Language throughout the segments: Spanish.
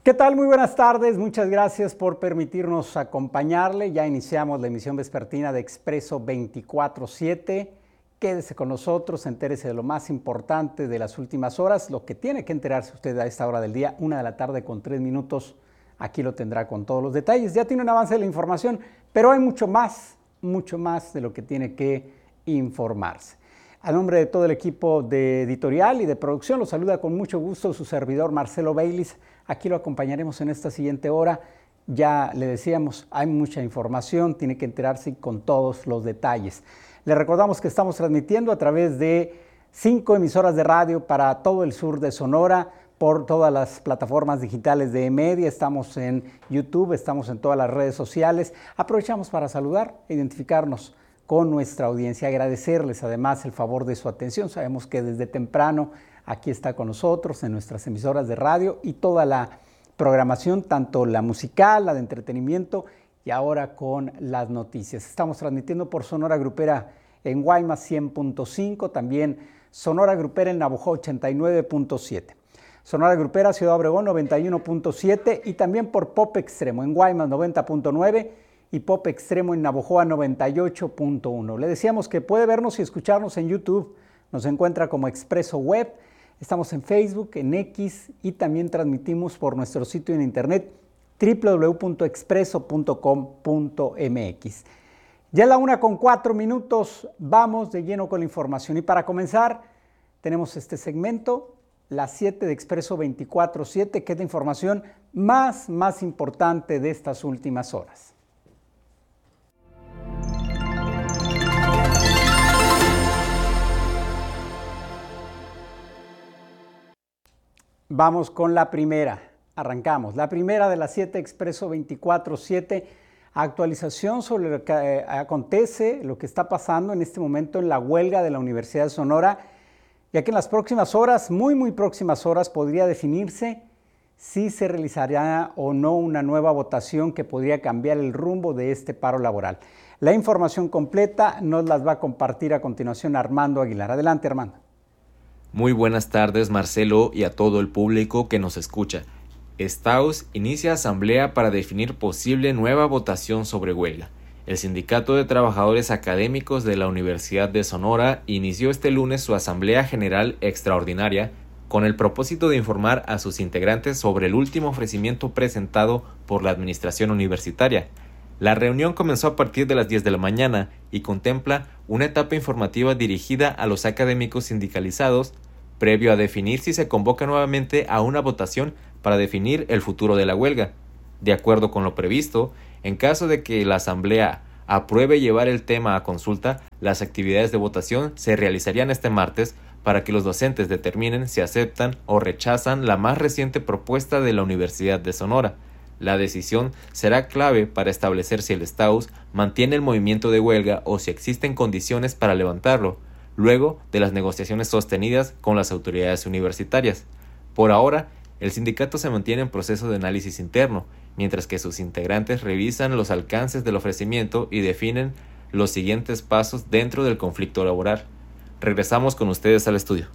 ¿Qué tal? Muy buenas tardes. Muchas gracias por permitirnos acompañarle. Ya iniciamos la emisión vespertina de Expreso 24/7. Quédese con nosotros, entérese de lo más importante de las últimas horas, lo que tiene que enterarse usted a esta hora del día, 1 de la tarde con 3 minutos. Aquí lo tendrá con todos los detalles. Ya tiene un avance de la información, pero hay mucho más de lo que tiene que informarse. A nombre de todo el equipo de editorial y de producción, lo saluda con mucho gusto su servidor Marcelo Baylis. Aquí lo acompañaremos en esta siguiente hora. Ya le decíamos, hay mucha información, tiene que enterarse con todos los detalles. Le recordamos que estamos transmitiendo a través de 5 emisoras de radio para todo el sur de Sonora, por todas las plataformas digitales de E-Media. Estamos en YouTube, estamos en todas las redes sociales. Aprovechamos para saludar e identificarnos con nuestra audiencia, agradecerles además el favor de su atención. Sabemos que desde temprano aquí está con nosotros en nuestras emisoras de radio y toda la programación, tanto la musical, la de entretenimiento y ahora con las noticias. Estamos transmitiendo por Sonora Grupera en Guaymas 100.5, también Sonora Grupera en Navojoa 89.7. Sonora Grupera Ciudad Obregón 91.7 y también por Pop Extremo en Guaymas 90.9 y Pop Extremo en Navojoa 98.1. Le decíamos que puede vernos y escucharnos en YouTube. Nos encuentra como Expreso Web. Estamos en Facebook, en X y también transmitimos por nuestro sitio en internet www.expreso.com.mx. Ya es la 1:04, vamos de lleno con la información. Y para comenzar, tenemos este segmento, las 7 de Expreso 24/7, que es la información más importante de estas últimas horas. Vamos con la primera, arrancamos. La primera de las 7 Expreso 24/7, actualización sobre lo que acontece, lo que está pasando en este momento en la huelga de la Universidad de Sonora, ya que en las próximas horas, muy próximas horas, podría definirse si se realizará o no una nueva votación que podría cambiar el rumbo de este paro laboral. La información completa nos las va a compartir a continuación Armando Aguilar. Adelante, Armando. Muy buenas tardes, Marcelo, y a todo el público que nos escucha. STAUS inicia asamblea para definir posible nueva votación sobre huelga. El Sindicato de Trabajadores Académicos de la Universidad de Sonora inició este lunes su Asamblea General Extraordinaria con el propósito de informar a sus integrantes sobre el último ofrecimiento presentado por la administración universitaria. La reunión comenzó a partir de las 10 de la mañana y contempla una etapa informativa dirigida a los académicos sindicalizados, previo a definir si se convoca nuevamente a una votación para definir el futuro de la huelga. De acuerdo con lo previsto, en caso de que la Asamblea apruebe llevar el tema a consulta, las actividades de votación se realizarían este martes para que los docentes determinen si aceptan o rechazan la más reciente propuesta de la Universidad de Sonora. La decisión será clave para establecer si el STAUS mantiene el movimiento de huelga o si existen condiciones para levantarlo, luego de las negociaciones sostenidas con las autoridades universitarias. Por ahora, el sindicato se mantiene en proceso de análisis interno, mientras que sus integrantes revisan los alcances del ofrecimiento y definen los siguientes pasos dentro del conflicto laboral. Regresamos con ustedes al estudio.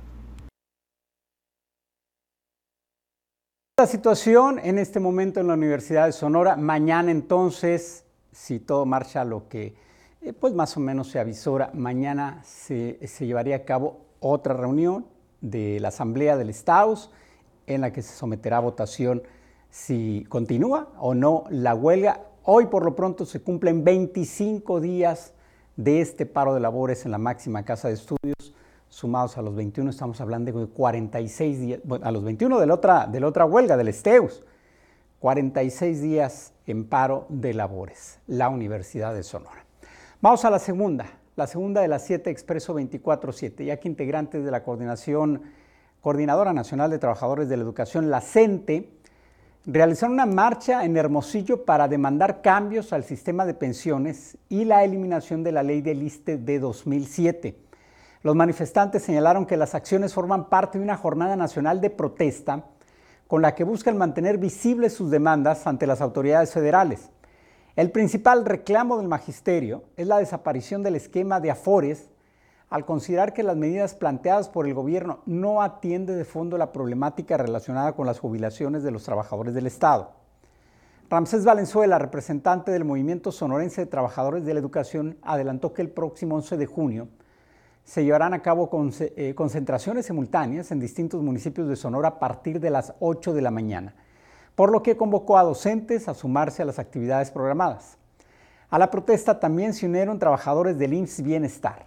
La situación en este momento en la Universidad de Sonora. Mañana entonces, si todo marcha lo que pues más o menos se avisora, mañana se llevaría a cabo otra reunión de la Asamblea del STAUS en la que se someterá a votación si continúa o no la huelga. Hoy por lo pronto se cumplen 25 días de este paro de labores en la máxima casa de estudios. Sumados a los 21, estamos hablando de 46 días, bueno, a los 21 de la otra huelga, del STEUS, 46 días en paro de labores, la Universidad de Sonora. Vamos a la segunda de las 7 Expreso 24/7, ya que integrantes de la Coordinadora Nacional de Trabajadores de la Educación, la CENTE, realizaron una marcha en Hermosillo para demandar cambios al sistema de pensiones y la eliminación de la ley del ISSSTE de 2007. Los manifestantes señalaron que las acciones forman parte de una jornada nacional de protesta con la que buscan mantener visibles sus demandas ante las autoridades federales. El principal reclamo del magisterio es la desaparición del esquema de afores al considerar que las medidas planteadas por el gobierno no atienden de fondo la problemática relacionada con las jubilaciones de los trabajadores del Estado. Ramsés Valenzuela, representante del Movimiento Sonorense de Trabajadores de la Educación, adelantó que el próximo 11 de junio se llevarán a cabo concentraciones simultáneas en distintos municipios de Sonora a partir de las 8 de la mañana, por lo que convocó a docentes a sumarse a las actividades programadas. A la protesta también se unieron trabajadores del IMSS Bienestar.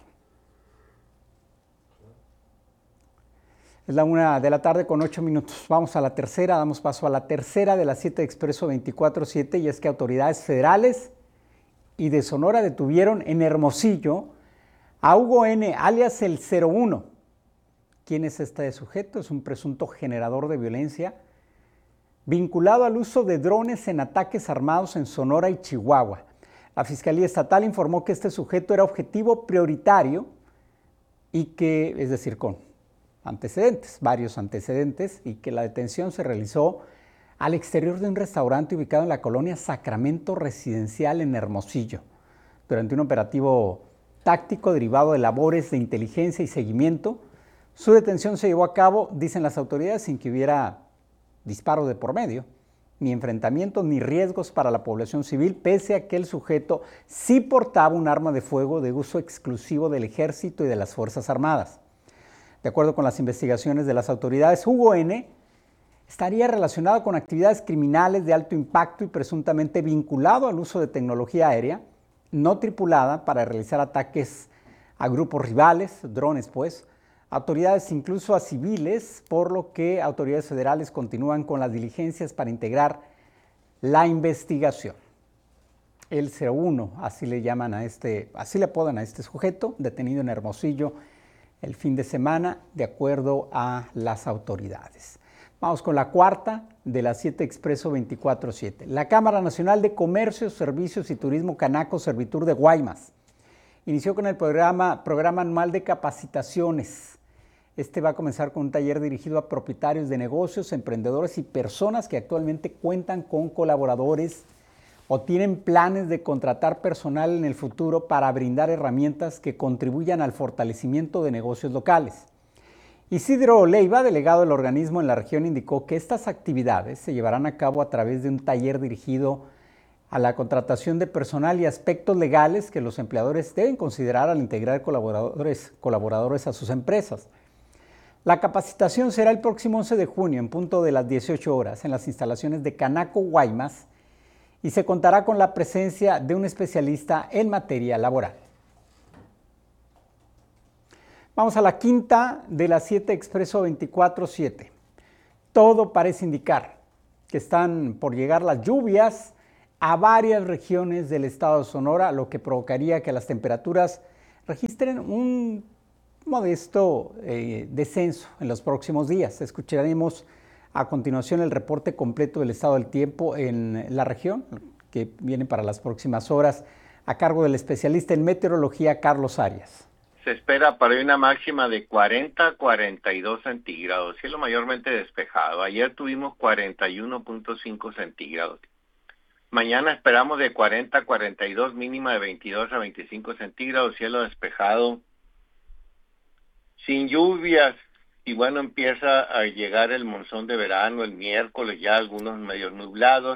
Es la 1:08 p.m. Vamos a la tercera, damos paso a la tercera de las 7 de Expreso 24/7, y es que autoridades federales y de Sonora detuvieron en Hermosillo a Hugo N., alias el 01. ¿Quién es este sujeto? Es un presunto generador de violencia vinculado al uso de drones en ataques armados en Sonora y Chihuahua. La Fiscalía Estatal informó que este sujeto era objetivo prioritario y que, es decir, con antecedentes, varios antecedentes, y que la detención se realizó al exterior de un restaurante ubicado en la colonia Sacramento Residencial en Hermosillo, durante un operativo táctico derivado de labores de inteligencia y seguimiento. Su detención se llevó a cabo, dicen las autoridades, sin que hubiera disparo de por medio, ni enfrentamientos ni riesgos para la población civil, pese a que el sujeto sí portaba un arma de fuego de uso exclusivo del Ejército y de las Fuerzas Armadas. De acuerdo con las investigaciones de las autoridades, Hugo N. estaría relacionado con actividades criminales de alto impacto y presuntamente vinculado al uso de tecnología aérea no tripulada para realizar ataques a grupos rivales, drones pues, autoridades incluso a civiles, por lo que autoridades federales continúan con las diligencias para integrar la investigación. El 01, así le llaman así le apodan a este sujeto, detenido en Hermosillo el fin de semana, de acuerdo a las autoridades. Vamos con la cuarta de las 7 Expreso 24/7. La Cámara Nacional de Comercio, Servicios y Turismo Canaco Servitur de Guaymas inició con el programa anual de capacitaciones. Este va a comenzar con un taller dirigido a propietarios de negocios, emprendedores y personas que actualmente cuentan con colaboradores o tienen planes de contratar personal en el futuro para brindar herramientas que contribuyan al fortalecimiento de negocios locales. Isidro Leiva, delegado del organismo en la región, indicó que estas actividades se llevarán a cabo a través de un taller dirigido a la contratación de personal y aspectos legales que los empleadores deben considerar al integrar colaboradores a sus empresas. La capacitación será el próximo 11 de junio en punto de las 18 horas en las instalaciones de Canaco Guaymas y se contará con la presencia de un especialista en materia laboral. Vamos a la quinta de las 7 Expreso 24/7. Todo parece indicar que están por llegar las lluvias a varias regiones del estado de Sonora, lo que provocaría que las temperaturas registren un modesto descenso en los próximos días. Escucharemos a continuación el reporte completo del estado del tiempo en la región, que viene para las próximas horas, a cargo del especialista en meteorología Carlos Arias. Se espera para hoy una máxima de 40 a 42 centígrados, cielo mayormente despejado. Ayer tuvimos 41.5 centígrados. Mañana esperamos de 40 a 42, mínima de 22 a 25 centígrados, cielo despejado, sin lluvias. Y bueno, empieza a llegar el monzón de verano el miércoles, ya algunos medios nublados,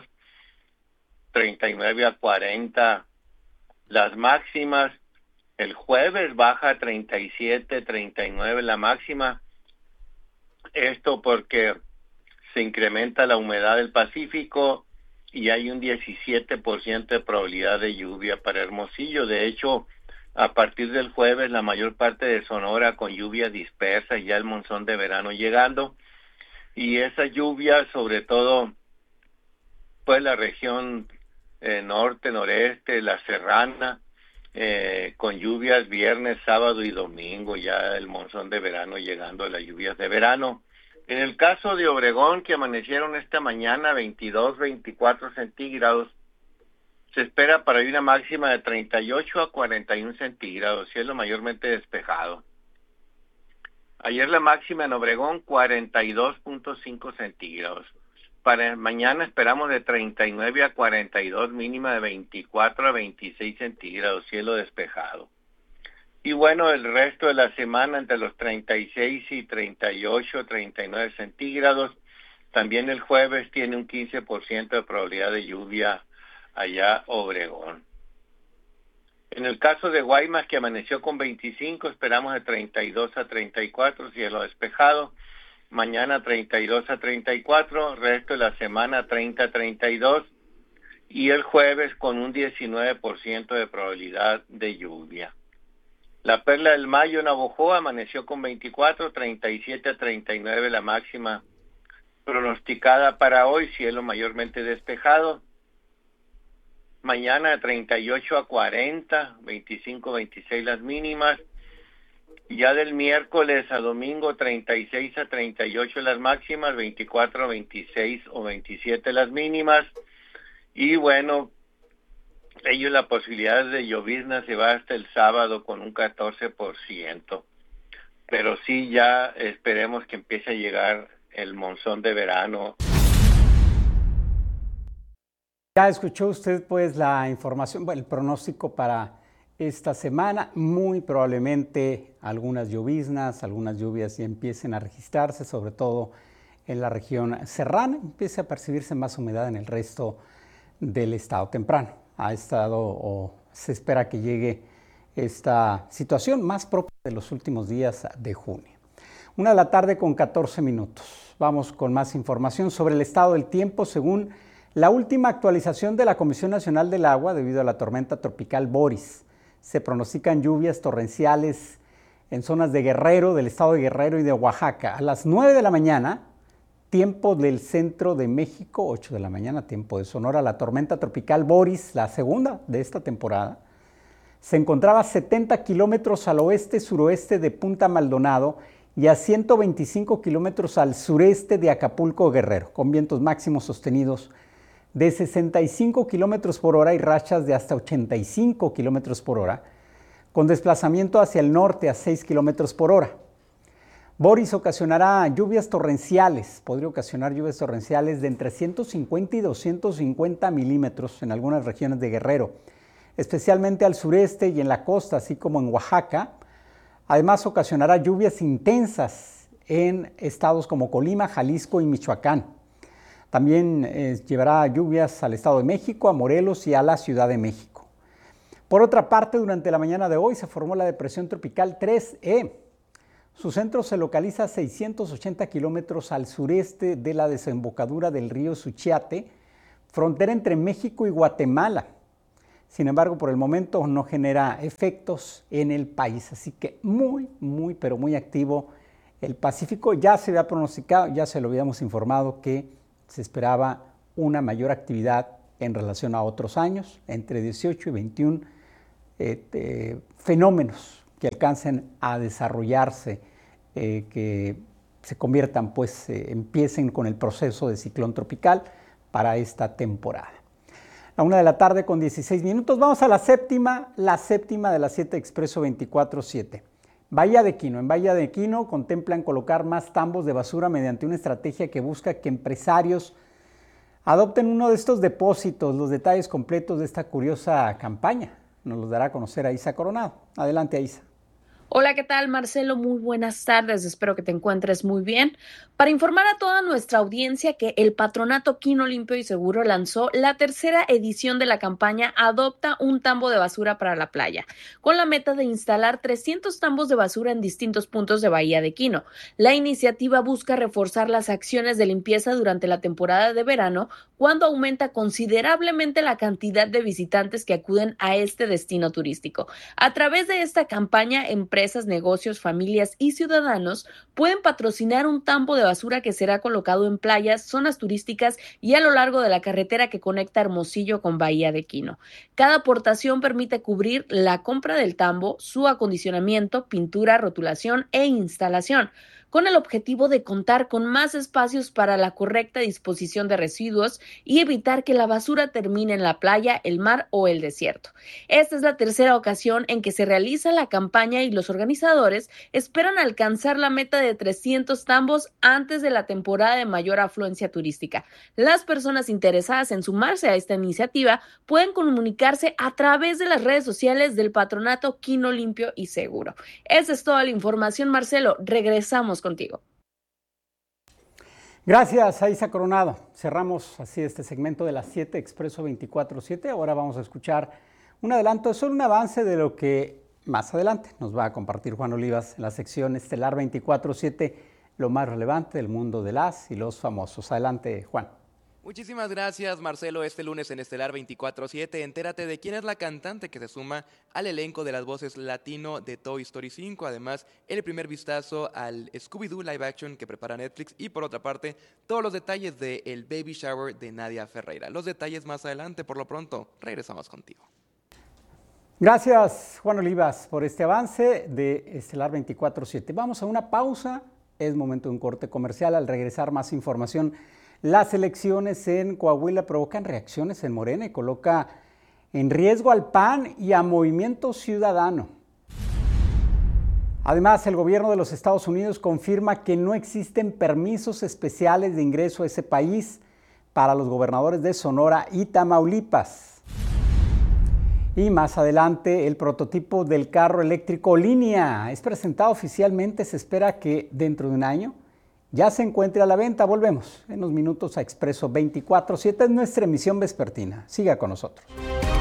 39 a 40 las máximas. El jueves baja a 37, 39 la máxima. Esto porque se incrementa la humedad del Pacífico y hay un 17% de probabilidad de lluvia para Hermosillo. De hecho, a partir del jueves, la mayor parte de Sonora con lluvias dispersas, ya el monzón de verano llegando. Y esa lluvia, sobre todo, pues la región norte, noreste, la serrana, con lluvias viernes, sábado y domingo, ya el monzón de verano llegando a las lluvias de verano. En el caso de Obregón, que amanecieron esta mañana 22, 24 centígrados, se espera para hoy una máxima de 38 a 41 centígrados, cielo mayormente despejado. Ayer la máxima en Obregón 42.5 centígrados. Para mañana esperamos de 39 a 42, mínima de 24 a 26 centígrados, cielo despejado. Y bueno, el resto de la semana entre los 36 y 38, 39 centígrados. También el jueves tiene un 15% de probabilidad de lluvia allá Obregón. En el caso de Guaymas, que amaneció con 25, esperamos de 32 a 34, cielo despejado. Mañana 32 a 34, resto de la semana 30 a 32. Y el jueves con un 19% de probabilidad de lluvia. La Perla del Mayo, Navojoa, amaneció con 24, 37 a 39 la máxima pronosticada para hoy, cielo mayormente despejado. Mañana 38 a 40, 25 a 26 las mínimas. Ya del miércoles a domingo 36 a 38 las máximas, 24 a 26 o 27 las mínimas. Y bueno, la posibilidad de llovizna se va hasta el sábado con un 14%. Pero sí, ya esperemos que empiece a llegar el monzón de verano. Ya escuchó usted pues la información, bueno, el pronóstico para esta semana. Muy probablemente algunas lloviznas, algunas lluvias ya empiecen a registrarse, sobre todo en la región serrana. Empiece a percibirse más humedad en el resto del estado. Temprano ha estado o se espera que llegue esta situación más propia de los últimos días de junio. 1:00 p.m. con 14 minutos. Vamos con más información sobre el estado del tiempo. Según la última actualización de la Comisión Nacional del Agua, debido a la tormenta tropical Boris, se pronostican lluvias torrenciales en zonas de Guerrero, del estado de Guerrero y de Oaxaca. A las 9 de la mañana, tiempo del centro de México, 8 de la mañana, tiempo de Sonora, la tormenta tropical Boris, la segunda de esta temporada, se encontraba a 70 kilómetros al oeste-suroeste de Punta Maldonado y a 125 kilómetros al sureste de Acapulco, Guerrero, con vientos máximos sostenidos de 65 kilómetros por hora y rachas de hasta 85 kilómetros por hora, con desplazamiento hacia el norte a 6 kilómetros por hora. Boris ocasionará lluvias torrenciales, podría ocasionar lluvias torrenciales de entre 150 y 250 milímetros en algunas regiones de Guerrero, especialmente al sureste y en la costa, así como en Oaxaca. Además, ocasionará lluvias intensas en estados como Colima, Jalisco y Michoacán. También llevará lluvias al Estado de México, a Morelos y a la Ciudad de México. Por otra parte, durante la mañana de hoy se formó la depresión tropical 3E. Su centro se localiza a 680 kilómetros al sureste de la desembocadura del río Suchiate, frontera entre México y Guatemala. Sin embargo, por el momento no genera efectos en el país, así que pero muy activo el Pacífico. Ya se había pronosticado, ya se lo habíamos informado que se esperaba una mayor actividad en relación a otros años, entre 18 y 21 fenómenos que alcancen a desarrollarse, que se conviertan, empiecen con el proceso de ciclón tropical para esta temporada. A 1:00 p.m. con 16 minutos. Vamos a la séptima de las 7 Expreso 24/7. Bahía de Quino. En Bahía de Quino contemplan colocar más tambos de basura mediante una estrategia que busca que empresarios adopten uno de estos depósitos. Los detalles completos de esta curiosa campaña nos los dará a conocer Aisa Coronado. Adelante, Aisa. Hola, ¿qué tal, Marcelo? Muy buenas tardes, espero que te encuentres muy bien. Para informar a toda nuestra audiencia que el Patronato Quino Limpio y Seguro lanzó la tercera edición de la campaña Adopta un tambo de basura para la playa, con la meta de instalar 300 tambos de basura en distintos puntos de Bahía de Quino. La iniciativa busca reforzar las acciones de limpieza durante la temporada de verano, cuando aumenta considerablemente la cantidad de visitantes que acuden a este destino turístico. A través de esta campaña, empresas, negocios, familias y ciudadanos pueden patrocinar un tambo de basura que será colocado en playas, zonas turísticas y a lo largo de la carretera que conecta Hermosillo con Bahía de Quino. Cada aportación permite cubrir la compra del tambo, su acondicionamiento, pintura, rotulación e instalación. con el objetivo de contar con más espacios para la correcta disposición de residuos y evitar que la basura termine en la playa, el mar o el desierto. Esta es la tercera ocasión en que se realiza la campaña y los organizadores esperan alcanzar la meta de 300 tambos antes de la temporada de mayor afluencia turística. Las personas interesadas en sumarse a esta iniciativa pueden comunicarse a través de las redes sociales del Patronato Quino Limpio y Seguro. Esa es toda la información, Marcelo. Regresamos contigo. Gracias, Aiza Coronado. Cerramos así este segmento de las 7 Expreso 24/7. Ahora vamos a escuchar un adelanto, solo un avance de lo que más adelante nos va a compartir Juan Olivas en la sección Estelar 24/7, lo más relevante del mundo de las y los famosos. Adelante, Juan. Muchísimas gracias, Marcelo. Este lunes en Estelar 24/7, entérate de quién es la cantante que se suma al elenco de las voces latino de Toy Story 5. Además, el primer vistazo al Scooby-Doo live action que prepara Netflix. Y por otra parte, todos los detalles del Baby Shower de Nadia Ferreira. Los detalles más adelante. Por lo pronto, regresamos contigo. Gracias, Juan Olivas, por este avance de Estelar 24/7. Vamos a una pausa. Es momento de un corte comercial. Al regresar, más información. Las elecciones en Coahuila provocan reacciones en Morena y coloca en riesgo al PAN y a Movimiento Ciudadano. Además, el gobierno de los Estados Unidos confirma que no existen permisos especiales de ingreso a ese país para los gobernadores de Sonora y Tamaulipas. Y más adelante, el prototipo del carro eléctrico Línea es presentado oficialmente. Se espera que dentro de un año ya se encuentre a la venta. Volvemos en unos minutos a Expreso 24/7, es nuestra emisión vespertina. Siga con nosotros.